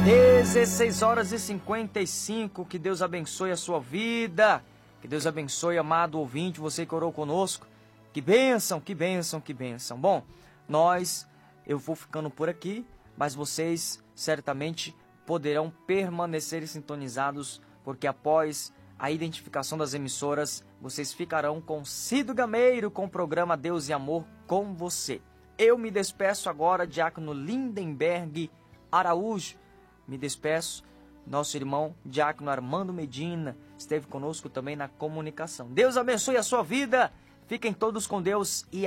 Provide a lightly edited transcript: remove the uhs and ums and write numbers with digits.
16h55, que Deus abençoe a sua vida, que Deus abençoe, amado ouvinte, você que orou conosco, que bênção, que bênção, que bênção. Bom, eu vou ficando por aqui, mas vocês certamente poderão permanecer sintonizados, porque após a identificação das emissoras, vocês ficarão com Cido Gameiro, com o programa Deus e Amor com você. Eu me despeço agora, diácono Lindenberg Araújo, me despeço. Nosso irmão diácono Armando Medina esteve conosco também na comunicação. Deus abençoe a sua vida, fiquem todos com Deus e